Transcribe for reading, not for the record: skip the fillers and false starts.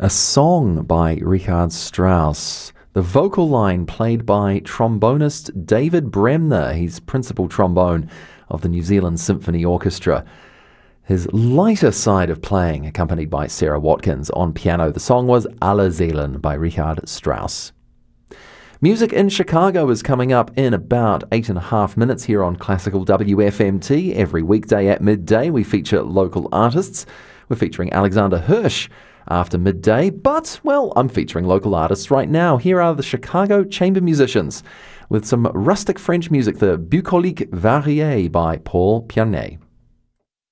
A Song by Richard Strauss. The vocal line played by trombonist David Bremner. He's principal trombone of the New Zealand Symphony Orchestra. His lighter side of playing, accompanied by Sarah Watkins on piano. The song was Alle Seelen by Richard Strauss. Music in Chicago is coming up in about 8.5 minutes here on Classical WFMT. Every weekday at midday we feature local artists. We're featuring Alexander Hirsch after midday, but, well, I'm featuring local artists right now. Here are the Chicago Chamber Musicians with some rustic French music, the Bucolique Variée by Paul Pianet.